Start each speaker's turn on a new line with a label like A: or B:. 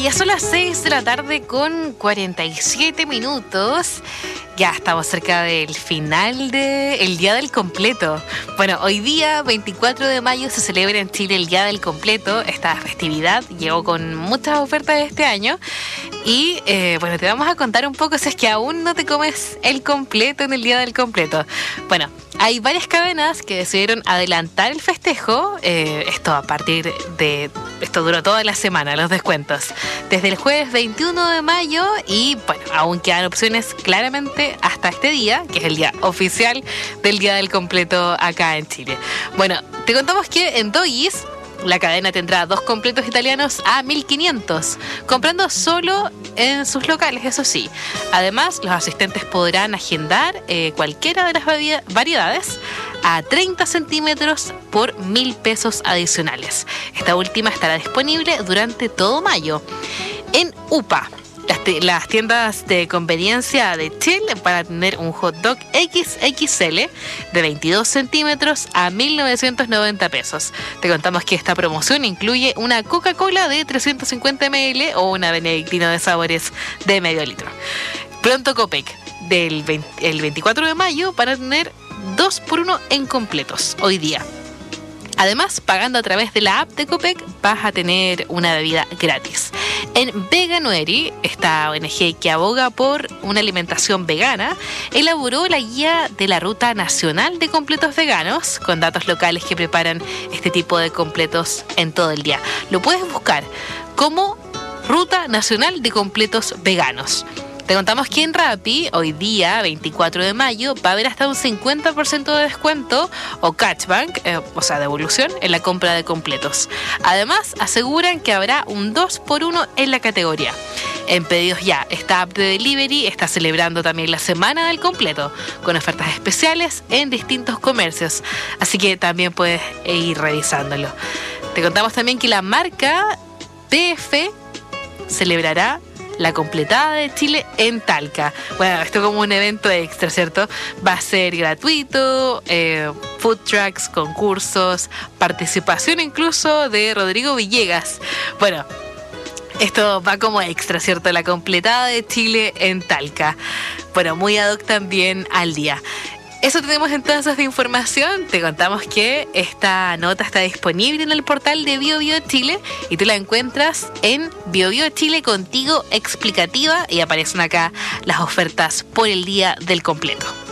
A: Ya son las 6 de la tarde con 47 minutos. Ya estamos cerca del final del Día del Completo. Bueno, hoy día, 24 de mayo, se celebra en Chile el Día del Completo. Esta festividad llegó con muchas ofertas de este año. Y bueno, te vamos a contar un poco si es que aún no te comes el completo en el Día del Completo. Bueno, hay varias cadenas que decidieron adelantar el festejo. Esto duró toda la semana, los descuentos. Desde el jueves 21 de mayo y bueno, aún quedan opciones claramente hasta este día, que es el día oficial del Día del Completo acá en Chile. Bueno, te contamos que en Doggies la cadena tendrá 2 completos italianos a 1.500, comprando solo en sus locales, eso sí. Además, los asistentes podrán agendar cualquiera de las variedades a 30 centímetros por 1.000 pesos adicionales. Esta última estará disponible durante todo mayo. En UPA, las tiendas de conveniencia de Chile, para tener un hot dog XXL de 22 centímetros a 1.990 pesos. Te contamos que esta promoción incluye una Coca-Cola de 350 ml o una Benedictino de sabores de medio litro. Pronto Copec, el 24 de mayo, para tener 2x1 en completos hoy día. Además, pagando a través de la app de Copec, vas a tener una bebida gratis. En Veganuary, esta ONG que aboga por una alimentación vegana, elaboró la guía de la Ruta Nacional de Completos Veganos, con datos locales que preparan este tipo de completos en todo el día. Lo puedes buscar como Ruta Nacional de Completos Veganos. Te contamos que en Rappi, hoy día, 24 de mayo, va a haber hasta un 50% de descuento o cashback, o sea, devolución, en la compra de completos. Además, aseguran que habrá un 2x1 en la categoría. En Pedidos Ya, esta app de delivery está celebrando también la Semana del Completo, con ofertas especiales en distintos comercios. Así que también puedes ir revisándolo. Te contamos también que la marca PF celebrará la completada de Chile en Talca. Bueno, esto como un evento extra, ¿cierto? Va a ser gratuito, food trucks, concursos, participación incluso de Rodrigo Villegas. Bueno, esto va como extra, ¿cierto? La completada de Chile en Talca. Bueno, muy ad hoc también al día. Eso tenemos entonces de información. Te contamos que esta nota está disponible en el portal de BioBio Chile y tú la encuentras en BioBio Chile Contigo Explicativa y aparecen acá las ofertas por el Día del Completo.